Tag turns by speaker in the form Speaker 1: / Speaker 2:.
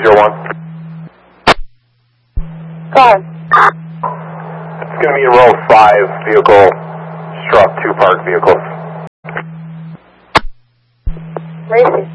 Speaker 1: 501.
Speaker 2: Five.
Speaker 1: It's going to be a row 5 vehicle struck 2 parked vehicles.
Speaker 2: Racing.